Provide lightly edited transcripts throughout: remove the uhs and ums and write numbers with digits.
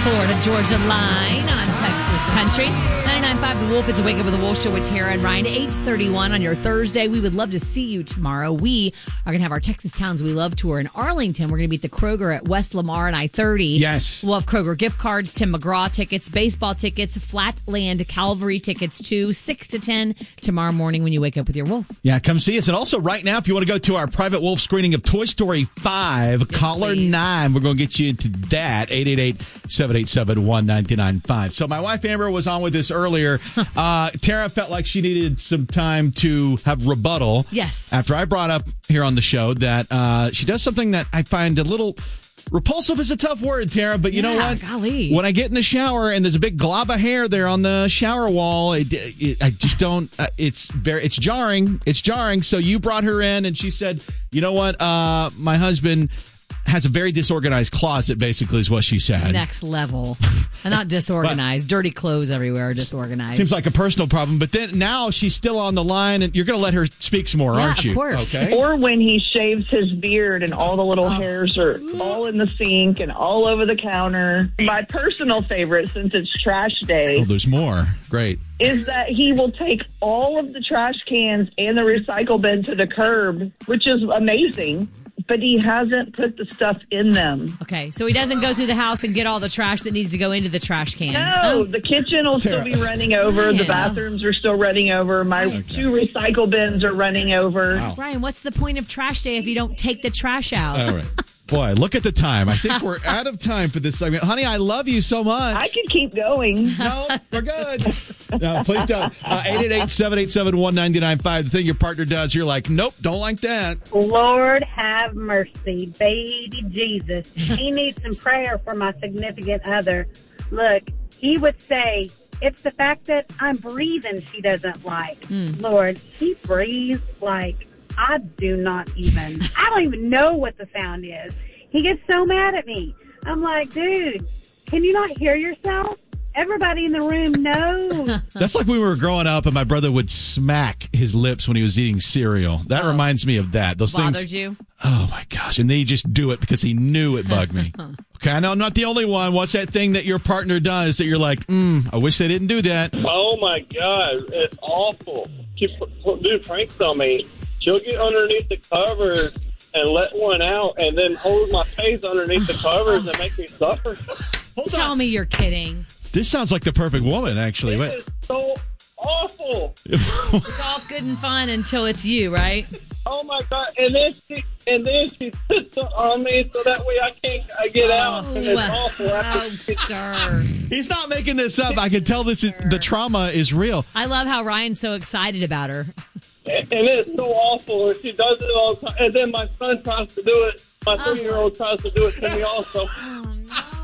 Florida Georgia line on Texas Country. 99.5 The Wolf. It's a Wake Up with the Wolf show with Tara and Ryan. 8:31 on your Thursday. We would love to see you tomorrow. We are going to have our Texas Towns We Love tour in Arlington. We're going to be at the Kroger at West Lamar and I-30. Yes. We'll have Kroger gift cards, Tim McGraw tickets, baseball tickets, Flatland Calvary tickets too. 6 to 10 tomorrow morning when you wake up with your Wolf. Yeah, come see us. And also right now, if you want to go to our private Wolf screening of Toy Story 5, caller please. 9, we're going to get you into that. 888-787-1995. So my wife Amber was on with this earlier. Tara felt like she needed some time to have rebuttal. Yes. After I brought up here on the show that she does something that I find a little... repulsive is a tough word, Tara, but you know what? Golly. When I get in the shower and there's a big glob of hair there on the shower wall, I just don't. It's jarring. It's jarring. So you brought her in, and she said, "You know what? My husband has a very disorganized closet." Basically, is what she said. Next level. And not disorganized. Dirty clothes everywhere. Disorganized. Seems like a personal problem, but then now she's still on the line, and you're going to let her speak some more, aren't you? Of course. Okay. Or when he shaves his beard and all the little hairs are all in the sink and all over the counter. My personal favorite, since it's trash day, Oh, there's more. Great. is that he will take all of the trash cans and the recycle bin to the curb, which is amazing. But he hasn't put the stuff in them. Okay, so he doesn't go through the house and get all the trash that needs to go into the trash can. No, the kitchen will still be running over. Yeah. The bathrooms are still running over. My 2 recycle bins are running over. Wow. Ryan, what's the point of trash day if you don't take the trash out? All right. Boy, look at the time. I think we're out of time for this segment. Honey, I love you so much. I could keep going. No, we're good. No, please don't. 888-787-1995. The thing your partner does, you're like, nope, don't like that. Lord have mercy, baby Jesus. He needs some prayer for my significant other. Look, he would say, it's the fact that I'm breathing she doesn't like. Lord, he breathes like I don't even know what the sound is. He gets so mad at me. I'm like, dude, can you not hear yourself? Everybody in the room knows. That's like when we were growing up and my brother would smack his lips when he was eating cereal. That reminds me of that. Those Bothered things. you? Oh, my gosh. And then he just do it because he knew it bugged me. Okay, I know I'm not the only one. What's that thing that your partner does that you're like, I wish they didn't do that? Oh, my God. It's awful. She do pranks on me. She'll get underneath the covers and let one out and then hold my face underneath the covers and make me suffer. Tell me you're kidding. This sounds like the perfect woman, actually. It Wait. is so awful. It's all good and fun until it's you, right? Oh, my God. And then she sits on me so that way I can't get out. And it's awful. Oh, sir. He's not making this up. I can tell the trauma is real. I love how Ryan's so excited about her. And it's so awful. And she does it all the time. And then my son tries to do it. My 3-year-old tries to do it to me also. Oh, no.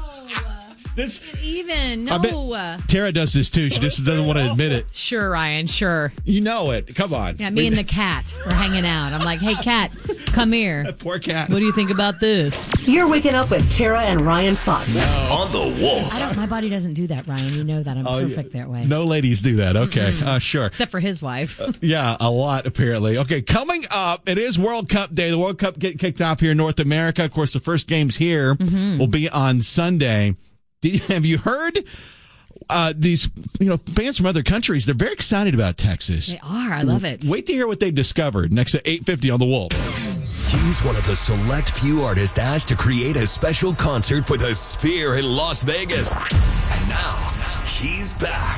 This Even. I No. bet Tara does this too. She just doesn't want to admit it. Sure, Ryan, sure. You know it. Come on. Yeah, me and the cat are hanging out. I'm like, hey, cat, come here. Poor cat. What do you think about this? You're waking up with Tara and Ryan Fox. On the Wolf. My body doesn't do that, Ryan. You know that. I'm perfect that way. No ladies do that. Okay. Sure. Except for his wife. Yeah, a lot, apparently. Okay, coming up, it is World Cup Day. The World Cup getting kicked off here in North America. Of course, the first games here will be on Sunday. Have you heard these fans from other countries? They're very excited about Texas. They are. I love it. Wait to hear what they've discovered next at 8:50 on The Wolf. He's one of the select few artists asked to create a special concert for the Sphere in Las Vegas. And now, he's back.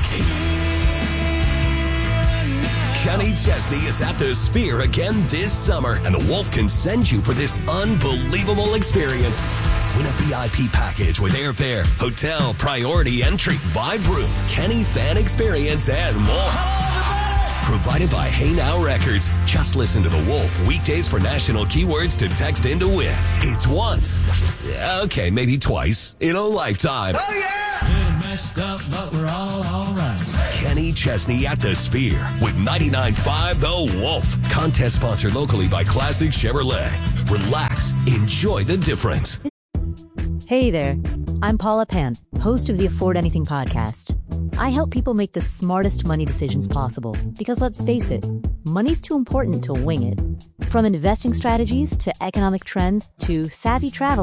Kenny Chesney is at the Sphere again this summer, and The Wolf can send you for this unbelievable experience. Win a VIP package with airfare, hotel, priority entry, vibe room, Kenny fan experience, and more. Provided by Hey Now Records. Just listen to The Wolf weekdays for national keywords to text in to win. It's once. Okay, maybe twice in a lifetime. Oh, yeah! Little messed up, but we're all right. Kenny Chesney at the Sphere with 99.5 The Wolf. Contest sponsored locally by Classic Chevrolet. Relax. Enjoy the difference. Hey there. I'm Paula Pant, host of the Afford Anything podcast. I help people make the smartest money decisions possible because, let's face it, money's too important to wing it. From investing strategies to economic trends to savvy travel,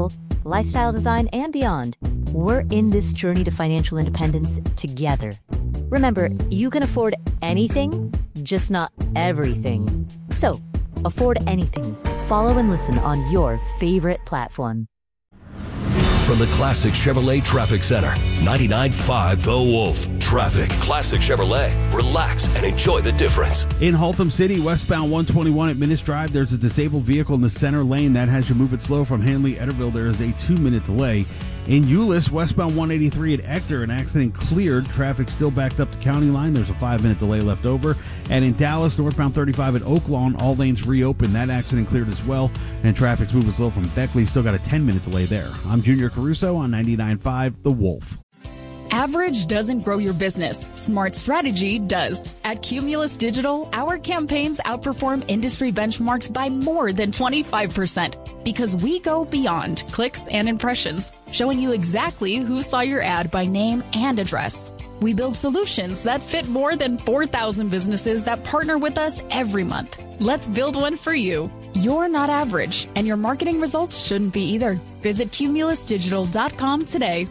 lifestyle design, and beyond. We're in this journey to financial independence together. Remember, you can afford anything, just not everything. So, afford anything. Follow and listen on your favorite platform. From the Classic Chevrolet Traffic Center, 99.5 The Wolf. Traffic. Classic Chevrolet. Relax and enjoy the difference. In Haltom City, westbound 121 at Minnis Drive, there's a disabled vehicle in the center lane. That has you move it slow from Hanley-Etterville. There is a 2-minute delay. In Euless, westbound 183 at Ector, an accident cleared. Traffic still backed up to County Line. There's a 5-minute delay left over. And in Dallas, northbound 35 at Oak Lawn, all lanes reopened. That accident cleared as well. And traffic's moving slow from Beckley. Still got a 10-minute delay there. I'm Junior Caruso on 99.5 The Wolf. Average doesn't grow your business. Smart strategy does. At Cumulus Digital, our campaigns outperform industry benchmarks by more than 25% because we go beyond clicks and impressions, showing you exactly who saw your ad by name and address. We build solutions that fit more than 4,000 businesses that partner with us every month. Let's build one for you. You're not average, and your marketing results shouldn't be either. Visit cumulusdigital.com today.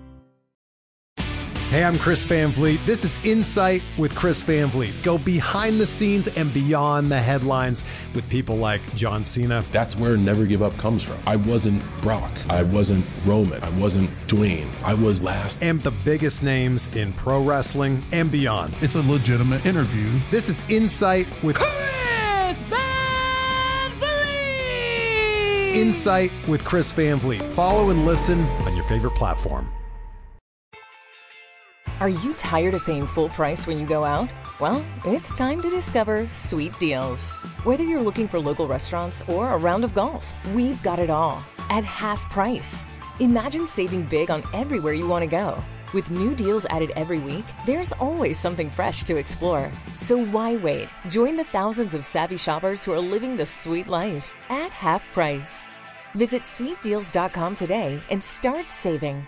Hey, I'm Chris Van Vliet. This is Insight with Chris Van Vliet. Go behind the scenes and beyond the headlines with people like John Cena. That's where Never Give Up comes from. I wasn't Brock. I wasn't Roman. I wasn't Dwayne. I was last. And the biggest names in pro wrestling and beyond. It's a legitimate interview. This is Insight with Chris Van Vliet. Insight with Chris Van Vliet. Follow and listen on your favorite platform. Are you tired of paying full price when you go out? Well, it's time to discover Sweet Deals. Whether you're looking for local restaurants or a round of golf, we've got it all at half price. Imagine saving big on everywhere you want to go. With new deals added every week, there's always something fresh to explore. So why wait? Join the thousands of savvy shoppers who are living the sweet life at half price. Visit sweetdeals.com today and start saving.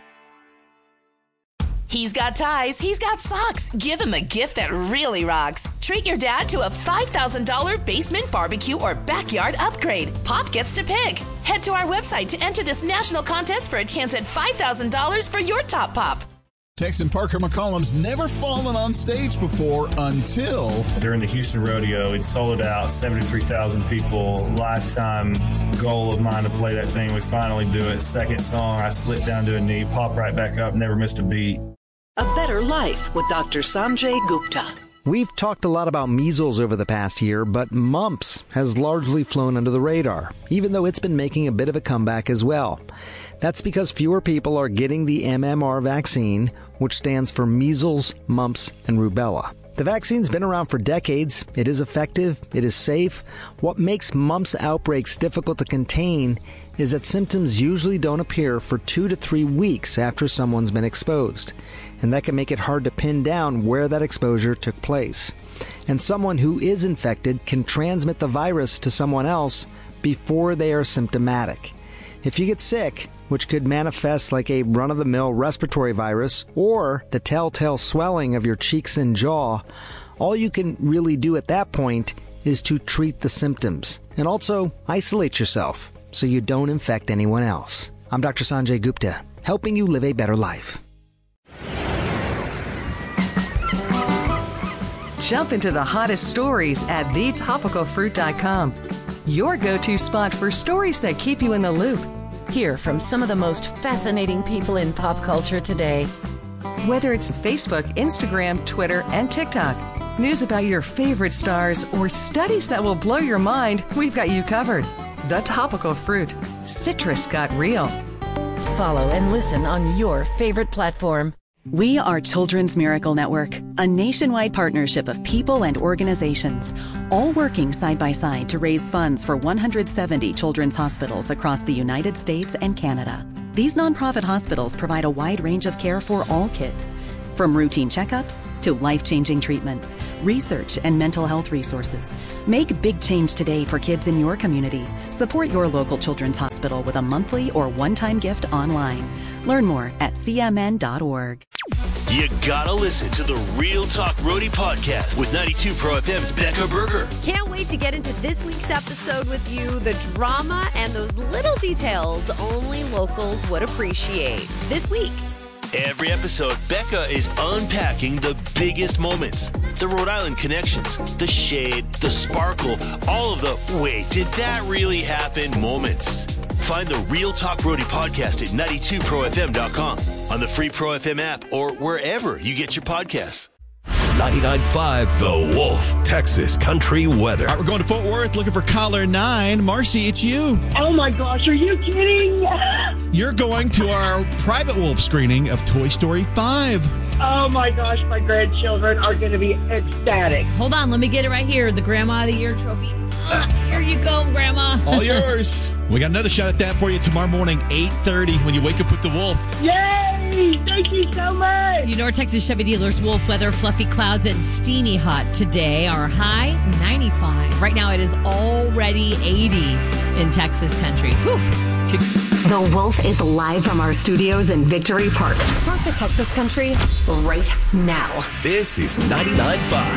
He's got ties, he's got socks. Give him a gift that really rocks. Treat your dad to a $5,000 basement barbecue or backyard upgrade. Pop gets to pick. Head to our website to enter this national contest for a chance at $5,000 for your top pop. Texan Parker McCollum's never fallen on stage before until... During the Houston Rodeo, it sold out, 73,000 people. Lifetime goal of mine to play that thing. We finally do it. Second song, I slipped down to a knee, popped right back up, never missed a beat. A Better Life with Dr. Sanjay Gupta. We've talked a lot about measles over the past year, but mumps has largely flown under the radar, even though it's been making a bit of a comeback as well. That's because fewer people are getting the MMR vaccine, which stands for measles, mumps, and rubella. The vaccine's been around for decades. It is effective. It is safe. What makes mumps outbreaks difficult to contain is that symptoms usually don't appear for 2 to 3 weeks after someone's been exposed. And that can make it hard to pin down where that exposure took place. And someone who is infected can transmit the virus to someone else before they are symptomatic. If you get sick, which could manifest like a run-of-the-mill respiratory virus or the telltale swelling of your cheeks and jaw, all you can really do at that point is to treat the symptoms and also isolate yourself so you don't infect anyone else. I'm Dr. Sanjay Gupta, helping you live a better life. Jump into the hottest stories at thetopicalfruit.com. Your go-to spot for stories that keep you in the loop. Hear from some of the most fascinating people in pop culture today. Whether it's Facebook, Instagram, Twitter, and TikTok, news about your favorite stars, or studies that will blow your mind, we've got you covered. The Topical Fruit. Citrus got real. Follow and listen on your favorite platform. We are Children's Miracle Network, a nationwide partnership of people and organizations, all working side by side to raise funds for 170 children's hospitals across the United States and Canada. These nonprofit hospitals provide a wide range of care for all kids, from routine checkups to life-changing treatments, research, and mental health resources. Make big change today for kids in your community. Support your local children's hospital with a monthly or one-time gift online. Learn more at cmn.org. You gotta listen to the Real Talk Roadie podcast with 92 Pro FM's Becca Berger. Can't wait to get into this week's episode with you. The drama and those little details only locals would appreciate. This week. Every episode, Becca is unpacking the biggest moments. The Rhode Island connections, the shade, the sparkle, all of the wait, did that really happen moments. Find the Real Talk Roadie podcast at 92profm.com, on the free Pro FM app, or wherever you get your podcasts. 99.5 The Wolf, Texas country weather. All right, we're going to Fort Worth looking for caller 9. Marcy, it's you. Oh my gosh, are you kidding? You're going to our private Wolf screening of Toy Story 5. Oh my gosh, my grandchildren are going to be ecstatic. Hold on, let me get it right here. The Grandma of the Year trophy. Here you go, Grandma. All yours. We got another shot at that for you tomorrow morning, 8:30, when you wake up with the Wolf. Yay! Thank you so much. You North Texas Chevy Dealers Wolf weather, fluffy clouds and steamy hot today. Our high, 95. Right now it is already 80 in Texas country. Whew. The Wolf is live from our studios in Victory Park. Start the Texas country right now. This is 99.5